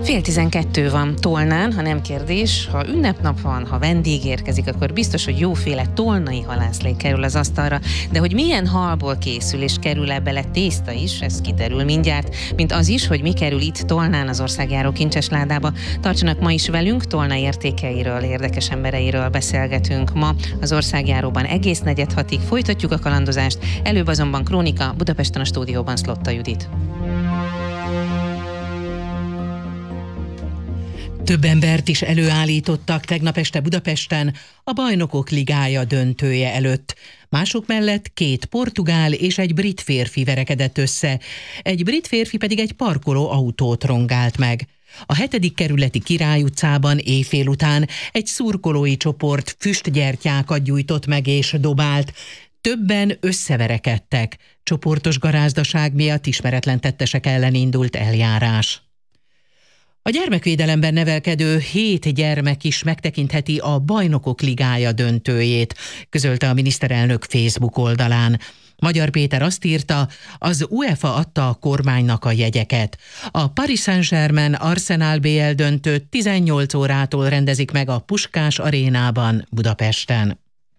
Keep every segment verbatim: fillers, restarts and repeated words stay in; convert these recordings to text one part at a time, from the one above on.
Fél tizenkettő van Tolnán, ha nem kérdés, ha ünnepnap van, ha vendég érkezik, akkor biztos, hogy jóféle tolnai halászlé kerül az asztalra, de hogy milyen halból készül és kerül-e bele tészta is, ez kiderül mindjárt, mint az is, hogy mi kerül itt Tolnán az országjáró kincses ládába. Tartsanak ma is velünk, Tolna értékeiről, érdekes embereiről beszélgetünk ma az országjáróban egész negyed hatig, folytatjuk a kalandozást, előbb azonban krónika, Budapesten a stúdióban Szlotta Judit. Több embert is előállítottak tegnap este Budapesten a Bajnokok Ligája döntője előtt. Mások mellett két portugál és egy brit férfi verekedett össze, egy brit férfi pedig egy parkoló autót rongált meg. A hetedik kerületi Király utcában éjfél után egy szurkolói csoport füstgyertyákat gyújtott meg és dobált. Többen összeverekedtek. Csoportos garázdaság miatt ismeretlen tettesek ellen indult eljárás. A gyermekvédelemben nevelkedő hét gyermek is megtekintheti a Bajnokok Ligája döntőjét, közölte a miniszterelnök Facebook oldalán. Magyar Péter azt írta, az UEFA adta a kormánynak a jegyeket. A Paris Saint-Germain Arsenal bé el döntőt tizennyolc órától rendezik meg a Puskás arénában Budapesten.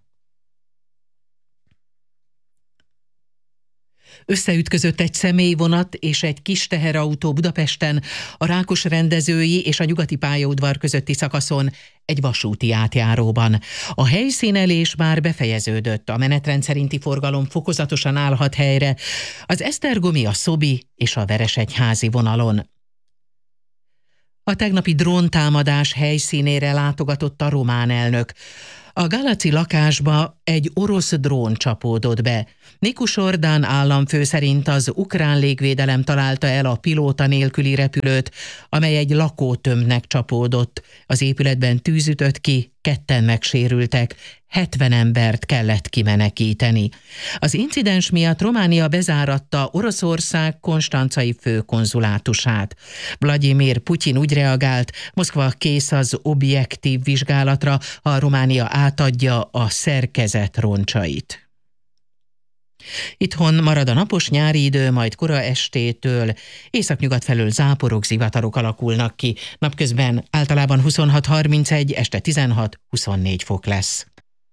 Összeütközött egy személyvonat és egy kis teherautó Budapesten a Rákos rendezői és a Nyugati pályaudvar közötti szakaszon egy vasúti átjáróban. A helyszínelés már befejeződött, a menetrend szerinti forgalom fokozatosan állhat helyre az Esztergomi, a Szobi és a Veresegyházi vonalon. A tegnapi dróntámadás helyszínére látogatott a román elnök. A Galaci lakásba egy orosz drón csapódott be. Nikus Ordán államfő szerint az ukrán légvédelem találta el a pilóta nélküli repülőt, amely egy lakótömbnek csapódott. Az épületben tűz ütött ki, ketten megsérültek, hetven embert kellett kimenekíteni. Az incidens miatt Románia bezáratta Oroszország konstancai főkonzulátusát. Vladimir Putyin úgy reagált, Moszkva kész az objektív vizsgálatra, ha Románia átadja a szerkezet roncsait. Itthon marad a napos nyári idő, majd kora estétől északnyugat felől záporok, zivatarok alakulnak ki. Napközben általában huszonhat harmincegy, este tizenhat huszonnégy fok lesz.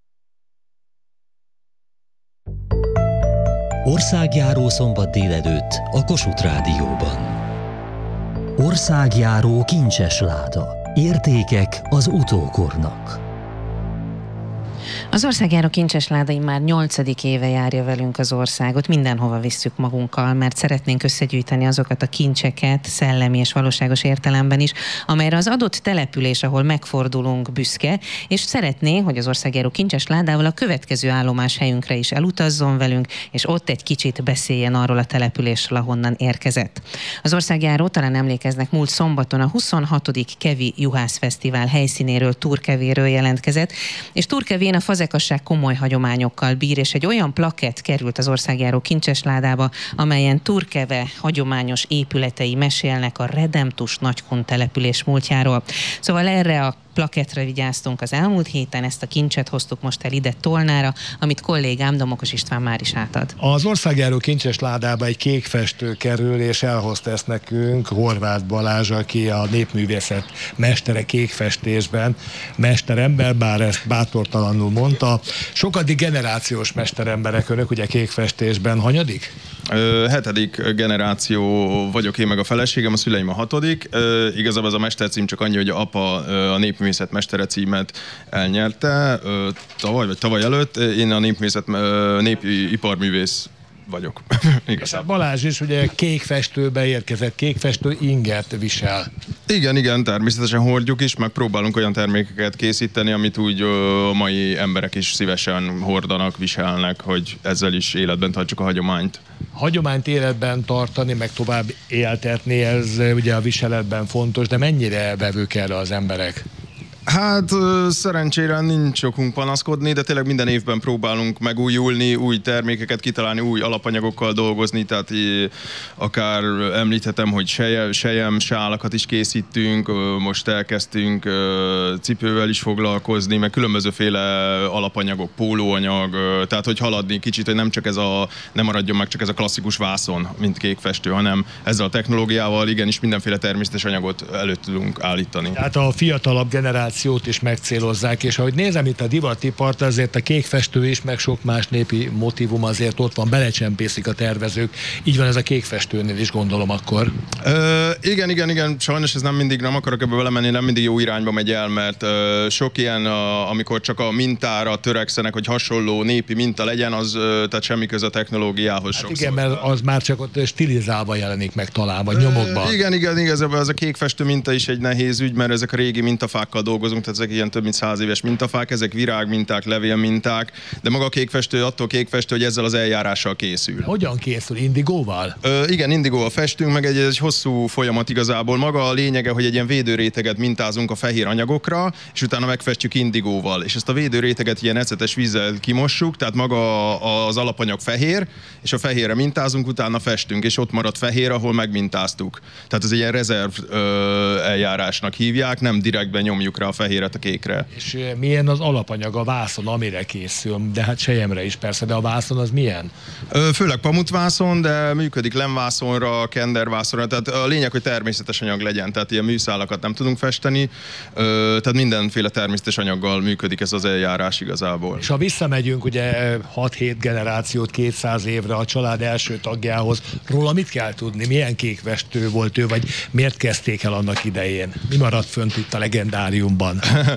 Országjáró szombat délelőtt a Kossuth Rádióban. Országjáró kincses láda. Értékek az utókornak. Az országjáró kincses ládai már nyolcadik éve járja velünk az országot, mindenhova visszük magunkkal, mert szeretnénk összegyűjteni azokat a kincseket, szellemi és valóságos értelemben is, amelyre az adott település, ahol megfordulunk, büszke, és szeretné, hogy az országjáró kincses ládával a következő állomás helyünkre is elutazzon velünk, és ott egy kicsit beszéljen arról a településről, ahonnan érkezett. Az országjáró, talán emlékeznek, múlt szombaton a huszonhatodik Kevi Juhász Fesztivál helyszínéről, Turkevéről jelentkezett, és Turkevén a fazekasság komoly hagyományokkal bír, és egy olyan plakett került az országjáró kincses ládába, amelyen Turkeve hagyományos épületei mesélnek a redemptus nagykun település múltjáról. Szóval erre a plakettre vigyáztunk az elmúlt héten, ezt a kincset hoztuk most el ide Tolnára, amit kollégám Domokos István már is átad. Az országjáró kincses ládába egy kék festő kerül, és elhozta ezt nekünk Horváth Balázs, aki a népművészet mestere kékfestésben, mesterember, bár ezt bátortalanul mondta. Sokadik generációs mesteremberek önök, ugye kékfestésben, hanyadik? Ö, hetedik generáció vagyok én, meg a feleségem, a szüleim a hatodik. Ö, igazából ez a mestercím csak annyi, hogy a apa ö, a népművészet mestere címet elnyerte ö, tavaly vagy tavaly előtt. Én a népművészet ö, népiparművész vagyok. És a Balázs is ugye kékfestőbe érkezett, kékfestő inget visel. Igen, igen, természetesen hordjuk is, meg próbálunk olyan termékeket készíteni, amit úgy ö, a mai emberek is szívesen hordanak, viselnek, hogy ezzel is életben tartsuk a hagyományt. Hagyományt életben tartani, meg tovább éltetni, ez ugye a viseletben fontos, de mennyire vevők erre az emberek? Hát szerencsére nincs okunk panaszkodni, de tényleg minden évben próbálunk megújulni, új termékeket kitalálni, új alapanyagokkal dolgozni, tehát akár említhetem, hogy sejem, sejem sálakat is készítünk, most elkezdtünk cipővel is foglalkozni, meg különbözőféle alapanyagok, pólóanyag, tehát hogy haladni kicsit, hogy nem csak ez a, nem maradjon meg csak ez a klasszikus vászon, mint kékfestő, hanem ezzel a technológiával igenis mindenféle természetes anyagot elő tudunk állítani. Tehát a fiatalabb generációt is megcélozzák, és ahogy nézem itt a divatipart, azért a kékfestő is, meg sok más népi motívum azért ott van, belecsempészik a tervezők. Így van ez a kékfestőnél is, gondolom akkor. Ö, igen, igen, igen, sajnos ez nem mindig, nem akarok ebbe belemenni, nem mindig jó irányba megy el, mert ö, sok ilyen, a, amikor csak a mintára törekszenek, hogy hasonló népi minta legyen, az ö, tehát semmi köze a technológiához. Hát sokszor. igen, mert az már csak ott stilizálva jelenik meg talán, vagy nyomokban. Ö, igen, igen, igazából ez a kékfestő minta is egy nehéz ügy, mert ezek a régi mintafákkal dolgozunk, tehát ezek ilyen több mint száz éves mintafák, ezek virágminták, levélminták, de maga a kékfestő attól kékfestő, hogy ezzel az eljárással készül. Hogyan készül? Indigóval? Ö, igen, indigóval festünk, meg egy, egy hosszú folyamat igazából. Maga a lényege, hogy egy ilyen védőréteget mintázunk a fehér anyagokra, és utána megfestjük indigóval. És ezt a védőréteget ilyen ecetes vízzel kimossuk, tehát maga az alapanyag fehér, és a fehérre mintázunk, utána festünk, és ott marad fehér, ahol megmintáztuk. Tehát ez egy ilyen rezerv ö, eljárásnak hívják, nem direktben nyomjuk rá a fehéret a kékre. És milyen az alapanyag, a vászon, amire készül? De hát selyemre is persze, de a vászon az milyen? Főleg pamutvászon, de működik lemvászonra, kendervászonra, tehát a lényeg, hogy természetes anyag legyen, tehát ilyen műszálakat nem tudunk festeni, tehát mindenféle természetes anyaggal működik ez az eljárás igazából. És ha visszamegyünk ugye hat-hét generációt, kétszáz évre a család első tagjához, róla mit kell tudni? Milyen kékfestő volt ő, vagy miért kezdték el annak idején? Mi maradt fönt itt a legendáriumban?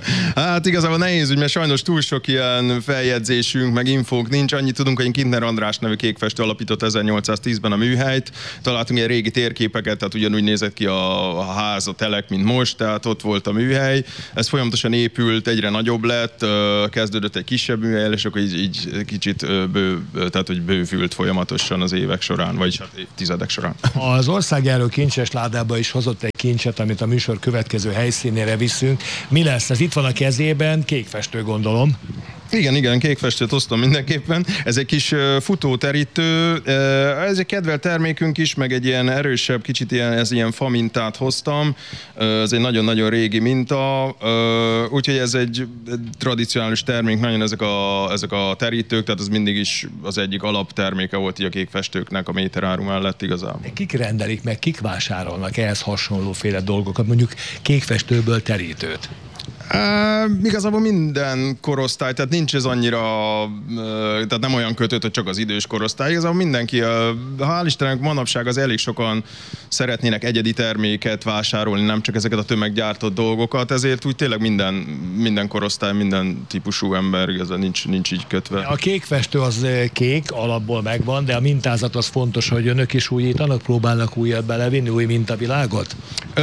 Hát igazából nehéz, mert sajnos túl sok ilyen feljegyzésünk, meg infónk nincs. Annyit tudunk, hogy Kintner András nevű kékfestő alapított ezernyolcszáztízben a műhelyt. Találtunk ilyen régi térképeket, tehát ugyanúgy nézett ki a ház, a telek, mint most, tehát ott volt a műhely. Ez folyamatosan épült, egyre nagyobb lett, kezdődött egy kisebb műhely, és akkor így, így kicsit bő, tehát, hogy bővült folyamatosan az évek során, vagy hát évtizedek során. Az országjáró kincses ládába is hozott egy kincset, amit a műsor következő helyszínére viszünk. Mi lesz? Ez itt van a kezében, kékfestő, gondolom. Igen, igen, kékfestőt hoztam mindenképpen. Ez egy kis futóterítő, ez egy kedvelt termékünk is, meg egy ilyen erősebb, kicsit ilyen, ez ilyen fa mintát hoztam. Ez egy nagyon-nagyon régi minta, úgyhogy ez egy tradicionális termék, nagyon ezek a, ezek a terítők, tehát ez mindig is az egyik alapterméke volt így a kékfestőknek a méteráru mellett igazából. Kik rendelik meg, kik vásárolnak ehhez hasonlóféle dolgokat, mondjuk kékfestőből terítőt? Uh, igazából minden korosztály, tehát nincs ez annyira, uh, tehát nem olyan kötött, hogy csak az idős korosztály. Igazából mindenki, uh, hál' Istennek manapság az elég sokan szeretnének egyedi terméket vásárolni, nem csak ezeket a tömeggyártott dolgokat, ezért úgy tényleg minden, minden korosztály, minden típusú ember igazából nincs, nincs így kötve. A kékfestő az kék, alapból megvan, de a mintázat az fontos, hogy önök is újítanak, próbálnak újat belevinni, új mintavilágot?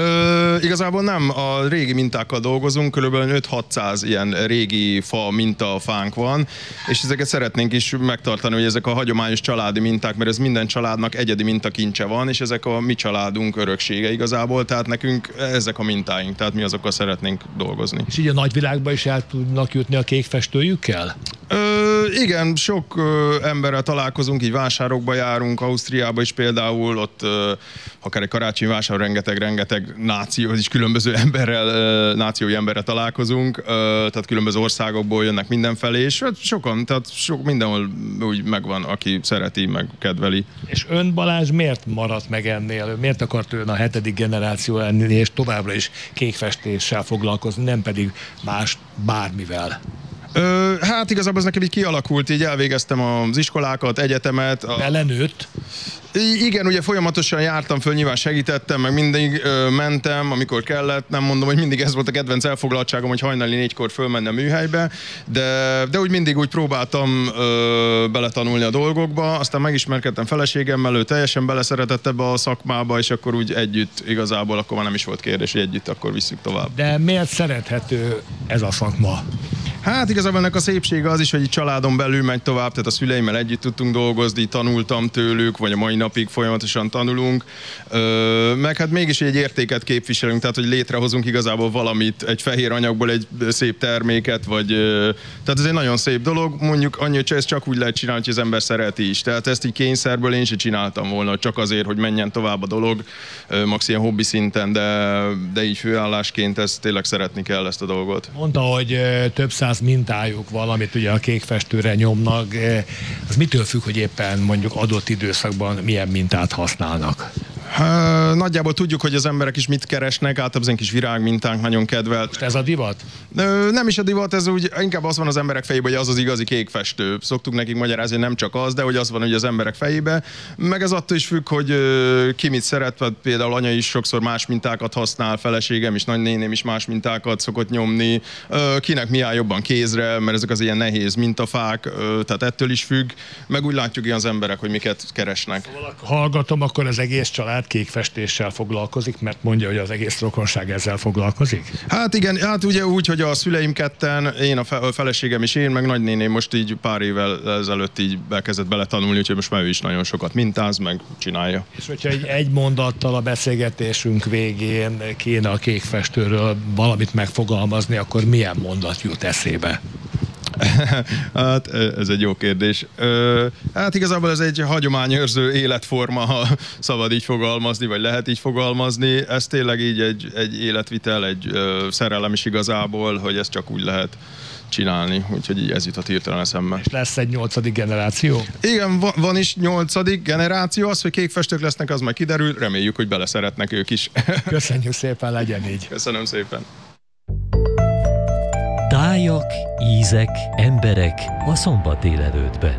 Uh, igazából nem, a régi mintákkal dolgozunk, kb. öt-hatszáz ilyen régi fa mintafánk van, és ezeket szeretnénk is megtartani, hogy ezek a hagyományos családi minták, mert ez minden családnak egyedi mintakincse van, és ezek a mi családunk öröksége igazából, tehát nekünk ezek a mintáink, tehát mi azokkal szeretnénk dolgozni. És így a nagyvilágba is el tudnak jutni a kékfestőjükkel? Ö, igen, sok ö, emberrel találkozunk, így vásárokba járunk, Ausztriába is például, ott ö, akár egy karácsonyi vásár, rengeteg-rengeteg náció, és különböző emberrel, ö, nációi emberrel találkozunk, ö, tehát különböző országokból jönnek mindenfelé, és sokan, tehát sok mindenhol úgy megvan, aki szereti, meg kedveli. És ön, Balázs, miért maradt meg ennél? Miért akart ön a hetedik generáció lenni, és továbbra is kékfestéssel foglalkozni, nem pedig más bármivel? Ö, hát igazából ez nekem így kialakult, így elvégeztem az iskolákat, egyetemet. A... Belenőtt? Igen, ugye folyamatosan jártam föl, nyilván segítettem, meg mindig ö, mentem, amikor kellett, nem mondom, hogy mindig ez volt a kedvenc elfoglaltságom, hogy hajnali négykor fölmenni a műhelybe, de, de úgy mindig úgy próbáltam ö, beletanulni a dolgokba, aztán megismerkedtem feleségemmel, ő teljesen beleszeretett ebbe a szakmába, és akkor úgy együtt igazából akkor már nem is volt kérdés, hogy együtt akkor visszük tovább. De miért szerethető ez a szakma? Hát igazából ennek a szépsége az is, hogy így családon belül megy tovább, tehát a szüleimmel együtt tudtunk dolgozni, tanultam tőlük, vagy a mai napig folyamatosan tanulunk, Ö, meg hát mégis egy értéket képviselünk, tehát hogy létrehozunk igazából valamit, egy fehér anyagból egy szép terméket, vagy tehát ez egy nagyon szép dolog, mondjuk annyi, hogy ezt csak úgy lehet csinálni, hogy az ember szereti is. Tehát ezt így kényszerből én sem csináltam volna, csak azért, hogy menjen tovább a dolog, max ilyen hobbi szinten, de, de így főállásként ezt tényleg szeretni kell ezt a dolgot. Mondta, hogy több száz mintájuk valamit ugye a kékfestőre nyomnak. Az mitől függ, hogy éppen mondjuk adott időszakban milyen mintát használnak? Há, nagyjából tudjuk, hogy az emberek is mit keresnek, általában az kis virágmintánk nagyon kedvelt. Most ez a divat? Ö, nem is a divat, ez úgy inkább az van az emberek fejében, hogy az az igazi kékfestő. Szoktuk nekik magyarázni, hogy nem csak az, de hogy az van hogy az emberek fejében. Meg ez attól is függ, hogy ö, ki mit szeret, például anya is sokszor más mintákat használ, feleségem is, nagynéném is más mintákat szokott nyomni. Ö, kinek mi áll jobban kézre, mert ezek az ilyen nehéz mintafák, ö, tehát ettől is függ. Meg úgy látjuk ilyen az emberek, hogy miket keresnek. Szóval hallgatom, akkor az egész család kékfestéssel foglalkozik, mert mondja, hogy az egész rokonság ezzel foglalkozik? Hát igen, hát ugye úgy, hogy a szüleim ketten, én a feleségem is én, meg nagynéném most így pár évvel ezelőtt így elkezdett beletanulni, úgyhogy most már ő is nagyon sokat mintáz, meg csinálja. És hogyha egy, egy mondattal a beszélgetésünk végén kéne a kékfestőről valamit megfogalmazni, akkor milyen mondat jut eszébe? Hát ez egy jó kérdés. Hát igazából ez egy hagyományőrző életforma, ha szabad így fogalmazni, vagy lehet így fogalmazni. Ez tényleg így egy, egy életvitel, egy szerelem is igazából, hogy ezt csak úgy lehet csinálni, úgyhogy így ez jutott hirtelen eszembe. És lesz egy nyolcadik generáció? Igen, van, van is nyolcadik generáció, az, hogy kékfestők lesznek, az majd kiderül, reméljük, hogy beleszeretnek ők is. Köszönjük szépen, legyen így. Köszönöm szépen. Tájak, ízek, emberek a szombat délelőttben.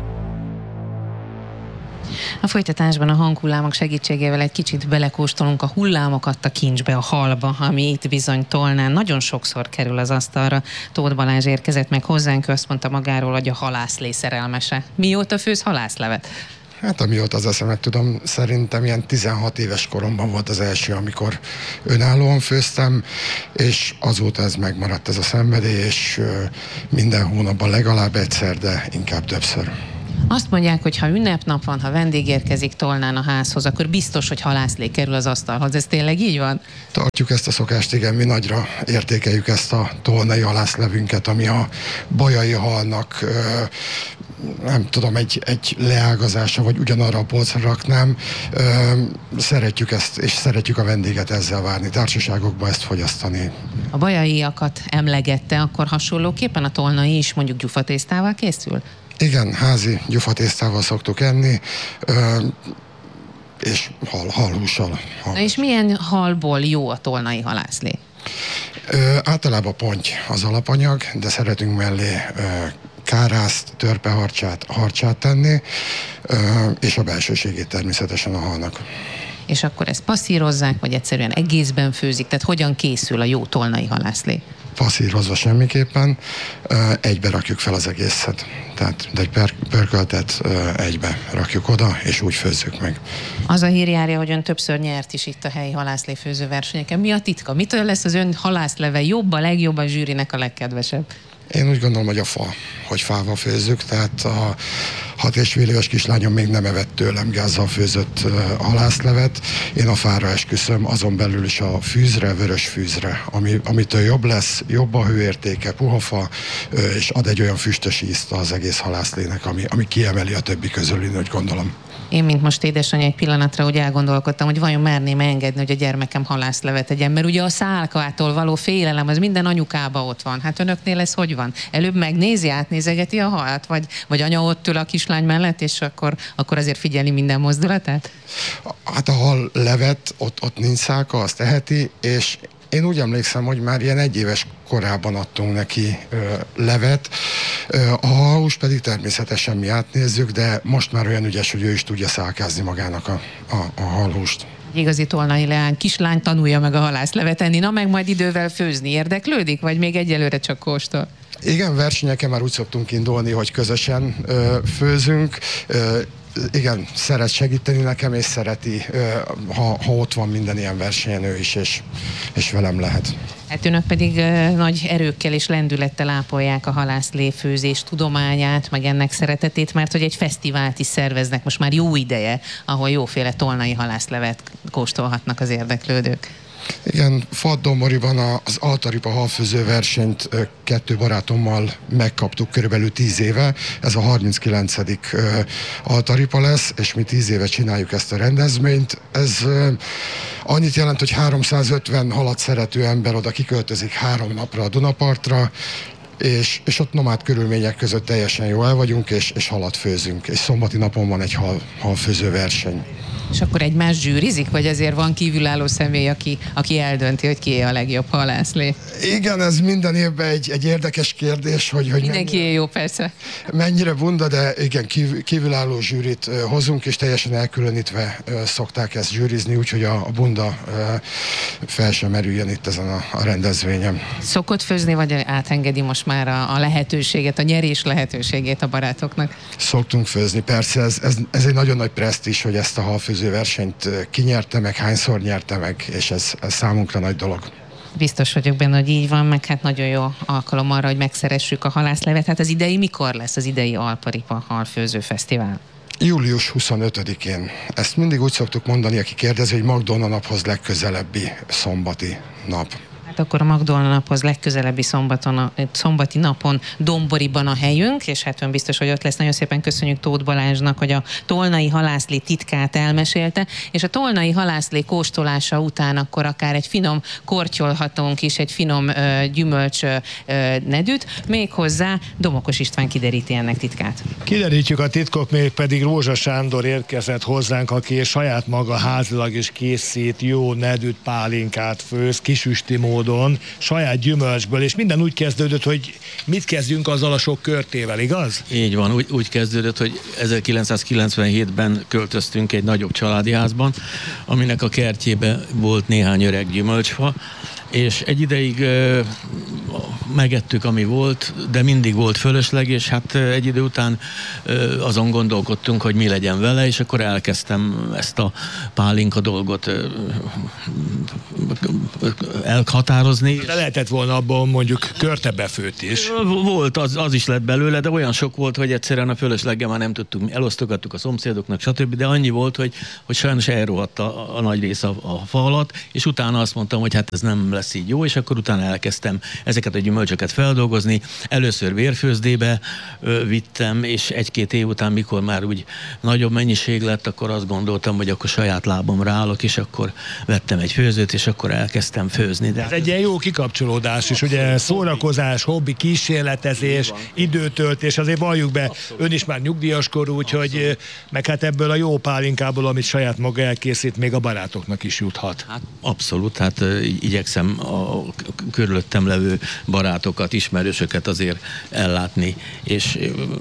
A folytatásban a hanghullámok segítségével egy kicsit belekóstolunk a hullámokat a kincsbe, a halba, ami itt bizony Tolnán nagyon sokszor kerül az asztalra. Tóth Balázs érkezett meg hozzánk, ő azt mondta magáról, hogy a halászlé szerelmese. Mióta főz halászlevet? Hát amióta az eszemet tudom, szerintem ilyen tizenhat éves koromban volt az első, amikor önállóan főztem, és azóta ez megmaradt ez a szenvedély, és minden hónapban legalább egyszer, de inkább többször. Azt mondják, hogy ha ünnepnap van, ha vendég érkezik Tolnán a házhoz, akkor biztos, hogy halászlé kerül az asztalhoz. Ez tényleg így van? Tartjuk ezt a szokást, igen, mi nagyra értékeljük ezt a tolnai halászlevünket, ami a bajai halnak, nem tudom, egy, egy leágazása, vagy ugyanarra a polcra raknám. Szeretjük ezt, és szeretjük a vendéget ezzel várni, társaságokba ezt fogyasztani. A bajaiakat emlegette, akkor hasonlóképpen a tolnai is mondjuk gyufatésztával készül? Igen, házi gyufatésztával szoktuk enni, és hal, halhússal. Na és milyen halból jó a tolnai halászlé? Ö, általában ponty az alapanyag, de szeretünk mellé ö, kárászt, törpeharcsát, harcsát tenni, ö, és a belsőségét természetesen a halnak. És akkor ezt passzírozzák, vagy egyszerűen egészben főzik? Tehát hogyan készül a jó tolnai halászlé? Passzírozva semmiképpen, egybe rakjuk fel az egészet. Tehát egy per- pörköltet egybe rakjuk oda, és úgy főzzük meg. Az a hír járja, hogy ön többször nyert is itt a helyi halászléfőző versenyeken. Mi a titka? Mitől lesz az ön halászleve jobb, a legjobb, a zsűrinek a legkedvesebb? Én úgy gondolom, hogy a fa, hogy fával főzzük, tehát a hat és fél éves kislányom még nem evett tőlem gázzal főzött uh, halászlevet. Én a fára esküszöm, azon belül is a fűzre, vörös fűzre, ami, amitől jobb lesz, jobb a hőértéke, puha fa, uh, és ad egy olyan füstös ízt az egész halászlének, ami, ami kiemeli a többi közül, én úgy gondolom. Én, mint most édesanyja, egy pillanatra úgy elgondolkodtam, hogy vajon merném engedni, hogy a gyermekem halászlevet tegyen, mert ugye a szálkától való félelem, az minden anyukába ott van. Hát önöknél ez hogy van? Előbb megnézi, átnézegeti a halat, vagy, vagy anya ott ül a kislány mellett, és akkor, akkor azért figyeli minden mozdulatát? Hát a hal levet, ott, ott nincs szálka, azt teheti, és én úgy emlékszem, hogy már ilyen egyéves korában adtunk neki ö, levet, ö, a halhúst pedig természetesen mi átnézzük, de most már olyan ügyes, hogy ő is tudja szálkázni magának a, a, a halhúst. Igazi tolnai leány, kislány tanulja meg a halászlevet enni, na meg majd idővel főzni. Érdeklődik, vagy még egyelőre csak kóstol? Igen, versenyeken már úgy szoktunk indulni, hogy közösen ö, főzünk, ö, igen, szeret segíteni nekem, és szereti, ha, ha ott van minden ilyen versenyen ő is, és, és velem lehet. Hát önök pedig uh, nagy erőkkel és lendülettel ápolják a halászléfőzés tudományát, meg ennek szeretetét, mert hogy egy fesztivált is szerveznek most már jó ideje, ahol jóféle tolnai halászlevet kóstolhatnak az érdeklődők. Igen, Faddonboriban az Altaripa halfőző versenyt kettő barátommal megkaptuk körülbelül tíz éve. Ez a harminckilencedik Altaripa lesz, és mi tíz éve csináljuk ezt a rendezvényt. Ez annyit jelent, hogy háromszázötven halat szerető ember oda kiköltözik három napra a Dunapartra, és, és ott nomád körülmények között teljesen jól el vagyunk, és, és halat főzünk. És szombati napon van egy hal, halfőző verseny. És akkor egymás zsűrizik, vagy azért van kívülálló személy, aki, aki eldönti, hogy kié a legjobb halászlé? Igen, ez minden évben egy, egy érdekes kérdés, hogy, hogy mindenki mennyire, jó, persze. Mennyire bunda, de igen, kívül, kívülálló zsűrit hozunk, és teljesen elkülönítve szokták ezt zsűrizni, úgyhogy a, a bunda fel sem merüljön itt ezen a, a rendezvényen. Szokott főzni, vagy átengedi most már a, a lehetőséget, a nyerés lehetőségét a barátoknak? Szoktunk főzni, persze, ez, ez, ez egy nagyon nagy presztízs, hogy ezt a halfőző versenyt kinyerte meg, hányszor nyerte meg, és ez, ez számunkra nagy dolog. Biztos vagyok benne, hogy így van, meg hát nagyon jó alkalom arra, hogy megszeressük a halászlevet. Hát az idei mikor lesz az idei Altaripa halfőző fesztivál? július huszonötödikén. Ezt mindig úgy szoktuk mondani, aki kérdezi, hogy Magdolna naphoz legközelebbi szombati nap. Hát akkor a Magdolna naphoz legközelebbi szombaton, a, szombati napon Domboriban a helyünk, és hát ön biztos, hogy ott lesz. Nagyon szépen köszönjük Tóth Balázsnak, hogy a tolnai halászlé titkát elmesélte, és a tolnai halászlé kóstolása után akkor akár egy finom kortyolhatónk is, egy finom ö, gyümölcs ö, nedűt, méghozzá Domokos István kideríti ennek titkát. Kiderítjük a titkot, még pedig Rózsa Sándor érkezett hozzánk, aki saját maga házilag is készít jó nedűt, pálinkát főz, kisüsti módon, saját gyümölcsből, és minden úgy kezdődött, hogy mit kezdjünk azzal a sok körtével, igaz? Így van, úgy, úgy kezdődött, hogy ezerkilencszázkilencvenhétben költöztünk egy nagyobb családi házban, aminek a kertjében volt néhány öreg gyümölcsfa, és egy ideig ö, megettük, ami volt, de mindig volt fölösleg, és hát egy idő után ö, azon gondolkodtunk, hogy mi legyen vele, és akkor elkezdtem ezt a pálinka dolgot ö, elhatározni. De lehetett volna abban mondjuk körtebefőt is. Volt, az, az is lett belőle, de olyan sok volt, hogy egyszerűen a fölösleggel már nem tudtuk, elosztogattuk a szomszédoknak, stb., de annyi volt, hogy, hogy sajnos elrohadt a, a nagy rész a, a fa alatt, és utána azt mondtam, hogy hát ez nem lesz így jó, és akkor utána elkezdtem ezeket a gyümölcsöket feldolgozni. Először vérfőzdébe ö, vittem, és egy-két év után, mikor már úgy nagyobb mennyiség lett, akkor azt gondoltam, hogy akkor saját lábamra állok, és akkor vettem egy főzőt, és akkor elkezdtem főzni. De ez egy ilyen jó kikapcsolódás is, ugye szórakozás, hobbi, kísérletezés, időtöltés, azért valljuk be, ön is már nyugdíjas korú, úgyhogy meg hát ebből a jó pálinkából, amit saját maga elkészít, még a barátoknak is juthat. Hát abszolút, hát igyekszem a körülöttem levő barátokat, ismerősöket azért ellátni, és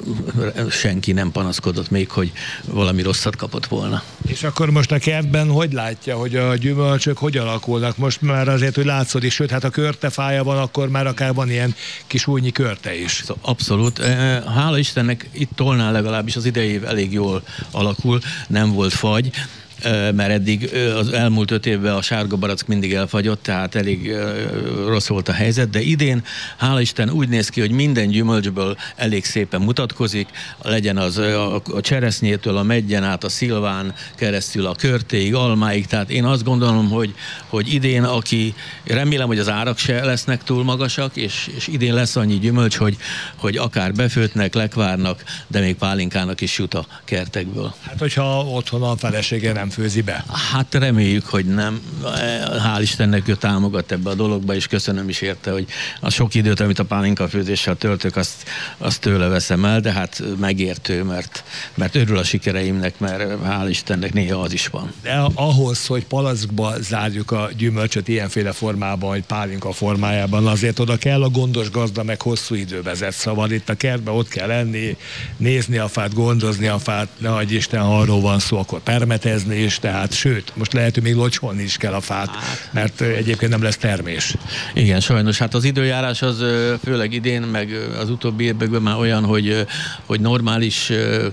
senki nem panaszkodott még, hogy valami rosszat kapott volna. És akkor most a kertben hogy látja, hogy a gyümölcsök hogy alakulnak? Most már azért, hogy látszod is, sőt, hát a körtefája van, akkor már akár van ilyen kis újnyi körte is. Abszolút. Hála Istennek itt Tolnán legalábbis az idei év elég jól alakul, nem volt fagy, mert eddig az elmúlt öt évben a sárga barack mindig elfagyott, tehát elég rossz volt a helyzet, de idén, hála Isten, úgy néz ki, hogy minden gyümölcsből elég szépen mutatkozik, legyen az a, a cseresznyétől, a meggyen át, a szilván keresztül, a körtéig, almáig, tehát én azt gondolom, hogy, hogy idén, aki, remélem, hogy az árak se lesznek túl magasak, és, és idén lesz annyi gyümölcs, hogy, hogy akár befőtnek, lekvárnak, de még pálinkának is jut a kertekből. Hát, hogyha otthon a felesége nem főzi be. Hát reméljük, hogy nem. Hál' Istennek ő támogat ebbe a dologba, és köszönöm is érte, hogy a sok időt, amit a pálinka főzéssel töltök, azt, azt tőle veszem el, de hát megértő, mert, mert örül a sikereimnek, mert hál' Istennek néha az is van. De ahhoz, hogy palackba zárjuk a gyümölcsöt ilyenféle formában, hogy pálinka formájában, azért oda kell a gondos gazda, meg hosszú idő vezet. Szóval itt a kertben ott kell lenni, nézni a fát, gondozni a fát, ne adj Isten, ha arról van szó, akkor permetezni, is, tehát sőt, most lehet, hogy még locsolni is kell a fát, mert egyébként nem lesz termés. Igen, sajnos. Hát az időjárás az főleg idén, meg az utóbbi években már olyan, hogy, hogy normális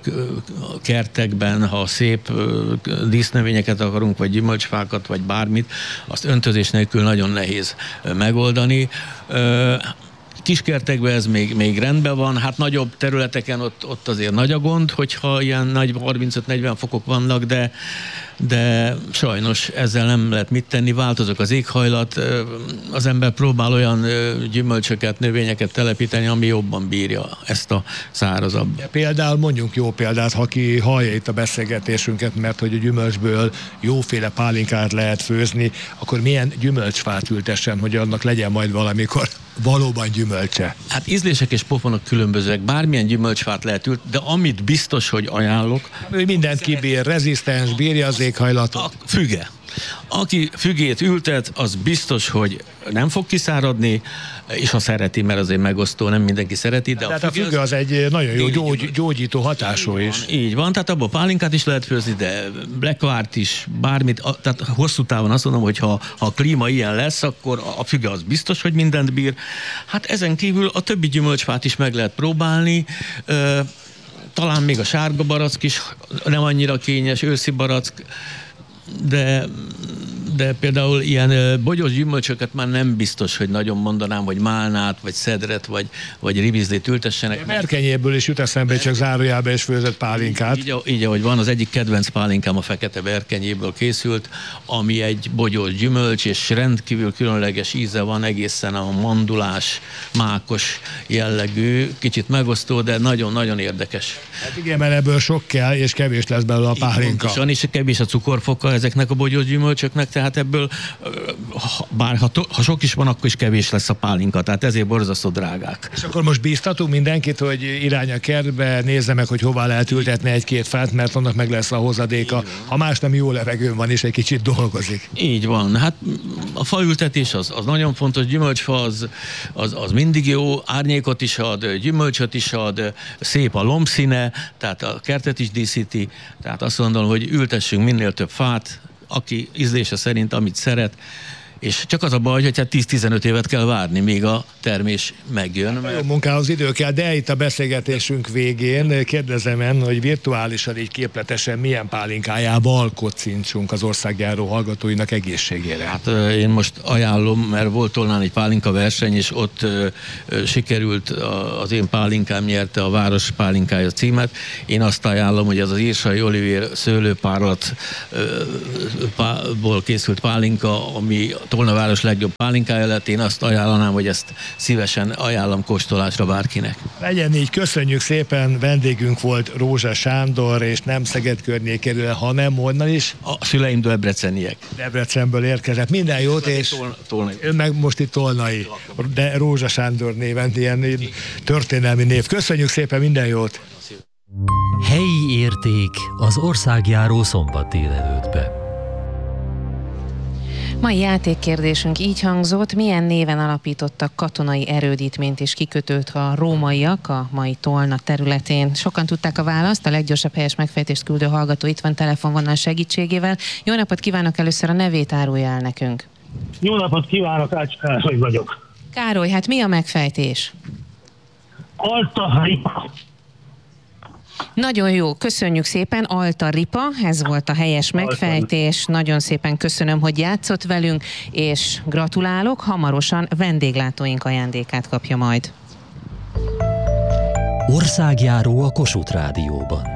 kertekben, ha szép dísznövényeket akarunk, vagy gyümölcsfákat, vagy bármit, azt öntözés nélkül nagyon nehéz megoldani. Kiskertekben ez még, még rendben van, hát nagyobb területeken ott, ott azért nagy a gond, hogyha ilyen nagy harmincöt-negyven fokok vannak, de, de sajnos ezzel nem lehet mit tenni, változok az éghajlat, az ember próbál olyan gyümölcsöket, növényeket telepíteni, ami jobban bírja ezt a szárazabb. Ja, például mondjunk jó példát, ha ki hallja itt a beszélgetésünket, mert hogy a gyümölcsből jóféle pálinkát lehet főzni, akkor milyen gyümölcsfát ültessen, hogy annak legyen majd valamikor valóban gyümölcse? Hát ízlések és pofonok különbözőek, bármilyen gyümölcsfát lehet ült, de amit biztos, hogy ajánlok... Ő mindent kibír, rezisztens, bírja az éghajlatot. A füge. Aki fügét ültet, az biztos, hogy nem fog kiszáradni, és ha szereti, mert azért megosztó, nem mindenki szereti. De tehát a füge, a füge az, az egy nagyon jó gyógy, gyógyító hatású is. Van, így van, tehát abban pálinkát is lehet főzni, de blackvárt is, bármit, a, tehát hosszú távon azt mondom, hogy ha, ha a klíma ilyen lesz, akkor a füge az biztos, hogy mindent bír. Hát ezen kívül a többi gyümölcsfát is meg lehet próbálni, talán még a sárga barack is nem annyira kényes, őszi barack, de, de például ilyen bogyós gyümölcsöket már nem biztos, hogy nagyon mondanám, hogy málnát, vagy szedret, vagy, vagy ribizlét ültessenek. A berkenyéből is jut eszembe, csak zárójába is főzött pálinkát. Így, így ahogy van, az egyik kedvenc pálinkám a fekete berkenyéből készült, ami egy bogyós gyümölcs, és rendkívül különleges íze van, egészen a mandulás, mákos jellegű, kicsit megosztó, de nagyon-nagyon érdekes. Hát igen, mert ebből sok kell, és kevés lesz belőle a pálinka. Pontosan, és kevés a cukorfoka ezeknek a bogyós gyümölcsöknek, tehát ebből, bár ha, to, ha sok is van, akkor is kevés lesz a pálinka, tehát ezért borzasztó drágák. És akkor most bíztatunk mindenkit, hogy irány a kertbe, nézze meg, hogy hová lehet ültetni egy-két fát, mert annak meg lesz a hozadéka. Ha más nem, jó levegőn van, és egy kicsit dolgozik. Így van. Hát a faültetés az, az nagyon fontos, gyümölcsfa az, az, az mindig jó, árnyékot is ad, gyümölcsöt is ad, szép a lombszíne, tehát a kertet is díszíti, tehát azt mondom, hogy ültessünk minél több fát, aki ízlése szerint, amit szeret, és csak az a baj, hogy hát tíz-tizenöt évet kell várni, míg a termés megjön. Mert... Jó munkához idő kell, de itt a beszélgetésünk végén kérdezem en, hogy virtuálisan, így képletesen milyen pálinkájával kocincsunk az országjáró hallgatóinak egészségére. Hát én most ajánlom, mert volt Tolnán egy pálinka verseny, és ott ö, ö, sikerült a, az én pálinkám nyerte a város pálinkája címet. Én azt ajánlom, hogy az az Írsai Olivér szőlőpárlatból készült pálinka, ami Tolna város legjobb pálinkája lett, én azt ajánlanám, hogy ezt szívesen ajánlom kóstolásra bárkinek. Legyen így, köszönjük szépen, vendégünk volt Rózsa Sándor, és nem Szeged környékéről, hanem onnan is. A szüleim debreceniek. Debrecenből érkezett. Minden jót, és Tolna, tolna. ön meg most itt tolnai, de Rózsa Sándor néven, ilyen történelmi név. Köszönjük szépen, minden jót! Helyi érték az országjáró szombat délelőttbe. Mai játékkérdésünk így hangzott: milyen néven alapítottak katonai erődítményt és kikötőt a rómaiak a mai Tolna területén? Sokan tudták a választ, a leggyorsabb helyes megfejtést küldő hallgató itt van telefonvonal segítségével. Jó napot kívánok, először a nevét árulja el nekünk. Jó napot kívánok, Ács Károly vagyok. Károly, hát mi a megfejtés? Alta Ripa. Nagyon jó, köszönjük szépen, Alta Ripa, ez volt a helyes megfejtés. Nagyon szépen köszönöm, hogy játszott velünk, és gratulálok, hamarosan vendéglátóink ajándékát kapja majd. Országjáró a Kossuth Rádióban.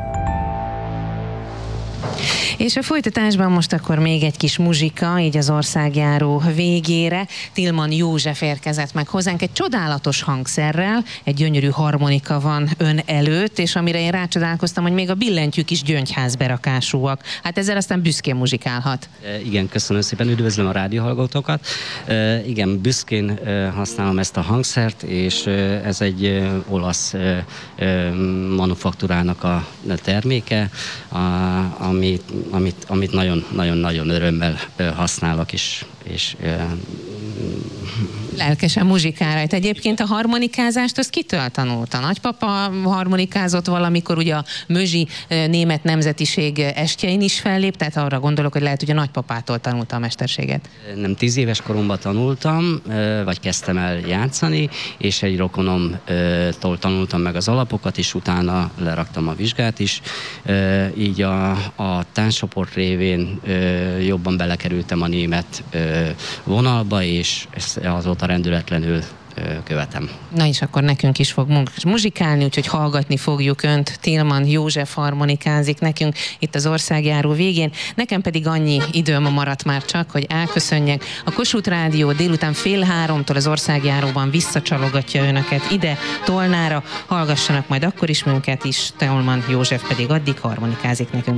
És a folytatásban most akkor még egy kis muzsika, így az országjáró végére. Tilman József érkezett meg hozzánk egy csodálatos hangszerrel, egy gyönyörű harmonika van ön előtt, és amire én rácsodálkoztam, hogy még a billentyűk is gyöngyházberakásúak. Hát ezzel aztán büszkén muzsikálhat. E, igen, köszönöm szépen, üdvözlöm a rádióhallgatókat. E, igen, büszkén e, használom ezt a hangszert, és e, ez egy e, olasz e, e, manufaktúrának a terméke, a, amit amit, amit nagyon-nagyon-nagyon örömmel használok, és, és Lelkesen muzsikál rajta. Egyébként a harmonikázást azt kitől tanulta? Nagypapa harmonikázott valamikor, ugye a Mözsi német nemzetiség estjein is fellép, tehát arra gondolok, hogy lehet, hogy a nagypapától tanulta a mesterséget. Nem, tíz éves koromban tanultam, vagy kezdtem el játszani, és egy rokonomtól tanultam meg az alapokat, és utána leraktam a vizsgát is. Így a, a tánccsoport révén jobban belekerültem a német vonalba, és azóta rendületlenül követem. Na és akkor nekünk is fog muzsikálni, úgyhogy hallgatni fogjuk önt. Tilman József harmonikázik nekünk itt az országjáró végén. Nekem pedig annyi időm maradt már csak, hogy elköszönjek. A Kossuth Rádió délután fél háromtól az országjáróban visszacsalogatja önöket ide, Tolnára. Hallgassanak majd akkor is minket is, Tilman József pedig addig harmonikázik nekünk.